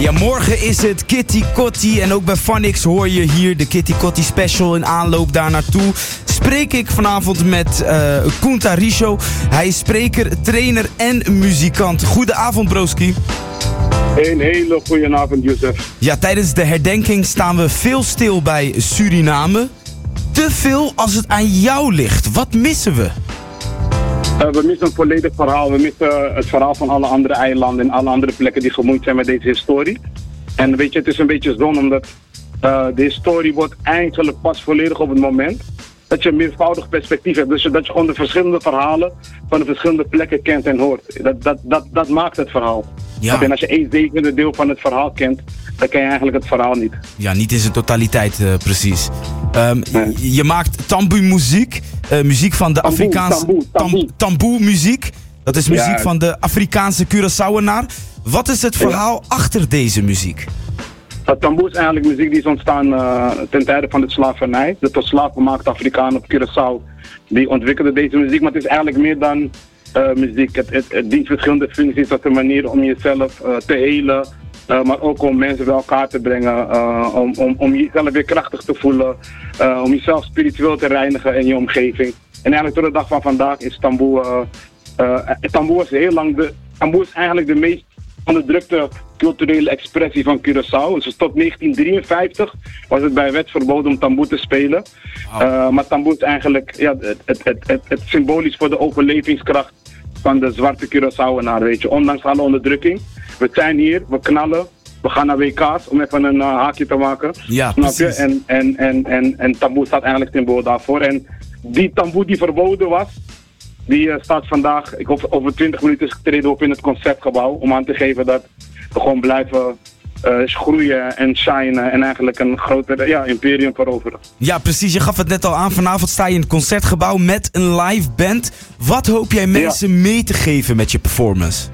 Ja, morgen is het Kitty Kotti en ook bij Phonics hoor je hier de Kitty Kotti special in aanloop daar naartoe. Spreek ik vanavond met Koen Tarisho. Hij is spreker, trainer en muzikant. Goedenavond, broski. Een hele goede avond, Youssef. Ja, tijdens de herdenking staan we veel stil bij Suriname. Te veel als het aan jou ligt. Wat missen we? We missen een volledig verhaal. We missen het verhaal van alle andere eilanden en alle andere plekken die gemoeid zijn met deze historie. En weet je, het is een beetje zonde omdat de historie wordt eigenlijk pas volledig op het moment dat je een meervoudig perspectief hebt. Dus dat je gewoon de verschillende verhalen van de verschillende plekken kent en hoort. Dat maakt het verhaal. Ja. En als je 1/7 deel van het verhaal kent, dan ken je eigenlijk het verhaal niet. Ja, niet in zijn totaliteit precies. Nee. Je maakt tamboe muziek. Muziek van de Afrikaanse... Tamboe muziek. Dat is muziek van de Afrikaanse Curaçaoenaar. Wat is het verhaal achter deze muziek? Tamboe is eigenlijk muziek die is ontstaan ten tijde van de slavernij. De tot slaafgemaakte Afrikanen op Curaçao die ontwikkelden deze muziek. Maar het is eigenlijk meer dan muziek. Het dient verschillende functies als een manier om jezelf te helen. Maar ook om mensen bij elkaar te brengen. Om jezelf weer krachtig te voelen. Om jezelf spiritueel te reinigen in je omgeving. En eigenlijk tot de dag van vandaag is tamboe... tamboe is heel lang tamboe is eigenlijk de meest onderdrukte culturele expressie van Curaçao. Dus tot 1953 was het bij wet verboden om tamboe te spelen. Maar tamboe is eigenlijk het symbolisch voor de overlevingskracht van de zwarte Curaçaoenaar, weet je. Ondanks alle onderdrukking. We zijn hier, we knallen, we gaan naar WK's om even een haakje te maken. Ja, snap je? precies. En tamboe staat eigenlijk symbool daarvoor. En die tamboe die verboden was, die staat vandaag, ik hoop over 20 minuten treden we op in het Concertgebouw. Om aan te geven dat we gewoon blijven groeien en shinen en eigenlijk een groter imperium veroveren. Ja, precies. Je gaf het net al aan. Vanavond sta je in het Concertgebouw met een live band. Wat hoop jij mensen mee te geven met je performance?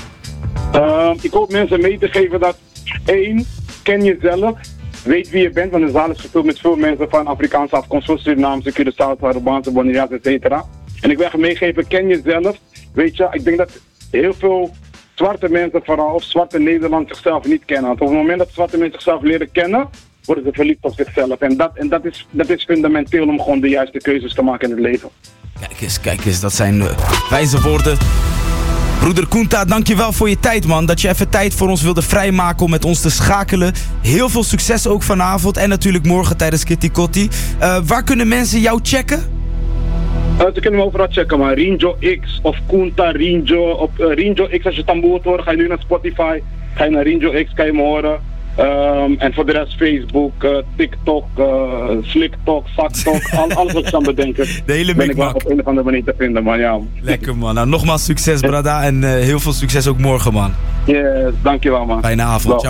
Ik hoop mensen mee te geven dat 1. Ken jezelf. Weet wie je bent, want de zaal is gevuld met veel mensen van Afrikaanse afkomst, zoals Surinaamse, Curaçao, Arubaanse, Bonaireaanse, etc. En ik wil echt meegeven, ken jezelf. Weet je, ik denk dat heel veel zwarte mensen vooral, of zwarte Nederlanders zichzelf niet kennen. Want op het moment dat zwarte mensen zichzelf leren kennen, worden ze verliefd op zichzelf. En dat is fundamenteel om gewoon de juiste keuzes te maken in het leven. Kijk eens, dat zijn wijze woorden. Broeder Koenta, dankjewel voor je tijd, man. Dat je even tijd voor ons wilde vrijmaken om met ons te schakelen. Heel veel succes ook vanavond en natuurlijk morgen tijdens Kitty Kotti. Waar kunnen mensen jou checken? Ze kunnen me overal checken, maar Rinjo X of Koenta Rinjo. Op Rinjo X, als je tamboer hoort, ga je nu naar Spotify. Ga je naar Rinjo X, kan je me horen. En voor de rest Facebook, TikTok, Slicktok, Saktok, alles wat je kan bedenken. De hele ben ik wel op een of andere manier te vinden, man. Ja. Lekker, man. Nou, nogmaals succes, brada. En heel veel succes ook morgen, man. Yes, dankjewel, man. Fijne avond. Ciao.